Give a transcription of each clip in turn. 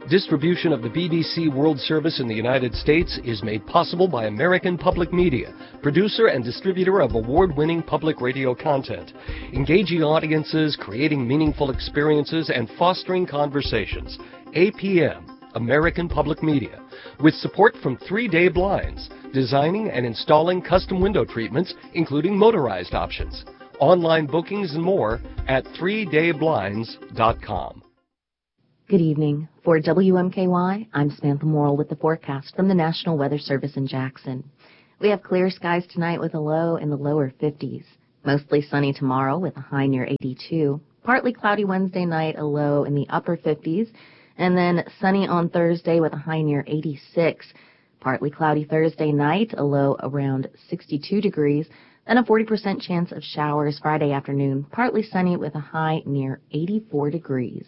Distribution of the BBC World Service in the United States is made possible by American Public Media, producer and distributor of award-winning public radio content, engaging audiences, creating meaningful experiences, and fostering conversations. APM, American Public Media, with support from 3 Day Blinds, designing and installing custom window treatments, including motorized options. Online bookings and more at 3dayblinds.com. Good evening. For WMKY, I'm Samantha Morrill with the forecast from the National Weather Service in Jackson. We have clear skies tonight with a low in the lower 50s. Mostly sunny tomorrow with a high near 82. Partly cloudy Wednesday night, a low in the upper 50s. And then sunny on Thursday with a high near 86. Partly cloudy Thursday night, a low around 62 degrees. Then a 40% chance of showers Friday afternoon. Partly sunny with a high near 84 degrees.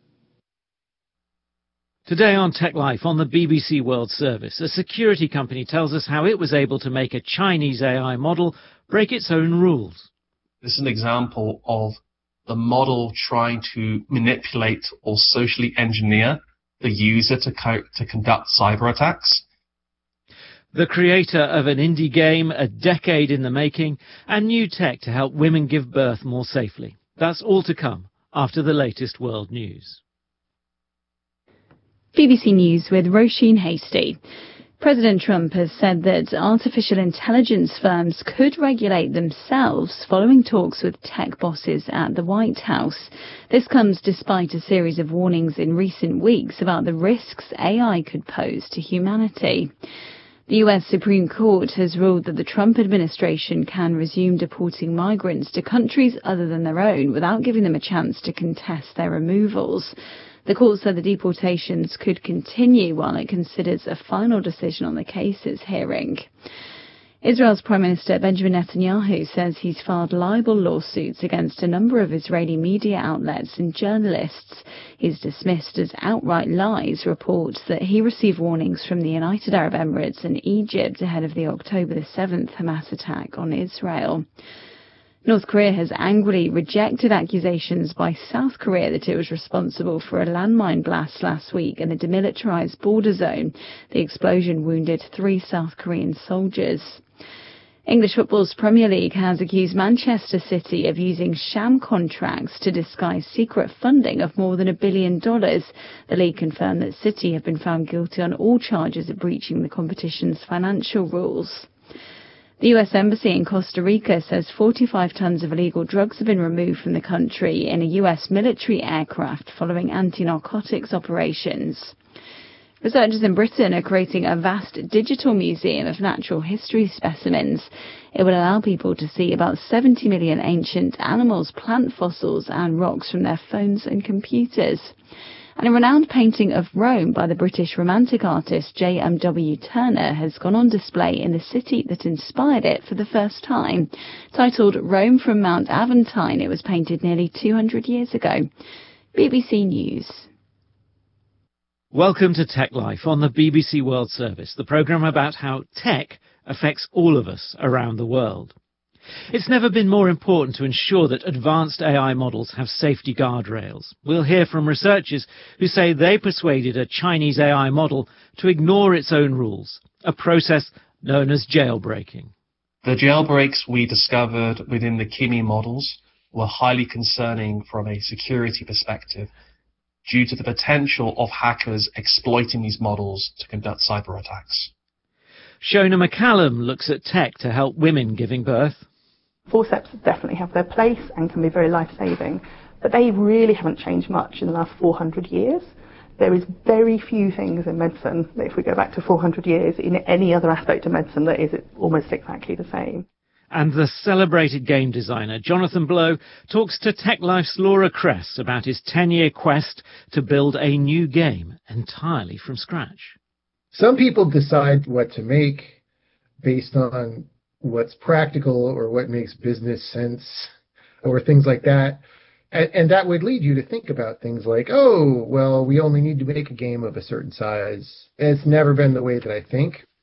Today on Tech Life on the BBC World Service, a security company tells us how it was able to make a Chinese AI model break its own rules. This is an example of the model trying to manipulate or socially engineer the user to conduct cyber attacks. The creator of an indie game, a decade in the making, and new tech to help women give birth more safely. That's all to come after the latest world news. BBC News with Roisin Hasty. President Trump has said that artificial intelligence firms could regulate themselves following talks with tech bosses at the White House. This comes despite a series of warnings in recent weeks about the risks AI could pose to humanity. The U.S. Supreme Court has ruled that the Trump administration can resume deporting migrants to countries other than their own without giving them a chance to contest their removals. The court said the deportations could continue while it considers a final decision on the case's hearing. Israel's Prime Minister Benjamin Netanyahu says he's filed libel lawsuits against a number of Israeli media outlets and journalists. He's dismissed as outright lies reports that he received warnings from the United Arab Emirates and Egypt ahead of the October the 7th Hamas attack on Israel. North Korea has angrily rejected accusations by South Korea that it was responsible for a landmine blast last week in the demilitarized border zone. The explosion wounded 3 South Korean soldiers. English football's Premier League has accused Manchester City of using sham contracts to disguise secret funding of more than $1 billion. The league confirmed that City have been found guilty on all charges of breaching the competition's financial rules. The U.S. Embassy in Costa Rica says 45 tons of illegal drugs have been removed from the country in a U.S. military aircraft following anti-narcotics operations. Researchers in Britain are creating a vast digital museum of natural history specimens. It will allow people to see about 70 million ancient animals, plant fossils and rocks from their phones and computers. And a renowned painting of Rome by the British Romantic artist J.M.W. Turner has gone on display in the city that inspired it for the first time. Titled Rome from Mount Aventine, it was painted nearly 200 years ago. BBC News. Welcome to Tech Life on the BBC World Service, the programme about how tech affects all of us around the world. It's never been more important to ensure that advanced AI models have safety guardrails. We'll hear from researchers who say they persuaded a Chinese AI model to ignore its own rules, a process known as jailbreaking. The jailbreaks we discovered within the Kimi models were highly concerning from a security perspective due to the potential of hackers exploiting these models to conduct cyber attacks. Shona McCallum looks at tech to help women giving birth. Forceps definitely have their place and can be very life-saving, but they really haven't changed much in the last 400 years. There is very few things in medicine, if we go back to 400 years, in any other aspect of medicine that is almost exactly the same. And the celebrated game designer Jonathan Blow talks to Tech Life's Laura Kress about his 10-year quest to build a new game entirely from scratch. Some people decide what to make based on what's practical or what makes business sense or things like that. And that would lead you to think about things like, oh, well, we only need to make a game of a certain size. It's never been the way that I think.